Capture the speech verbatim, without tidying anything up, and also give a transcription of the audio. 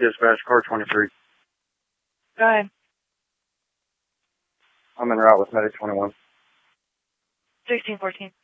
Dispatch, car twenty-three. Go ahead. I'm en route with Medic twenty-one. sixteen fourteen.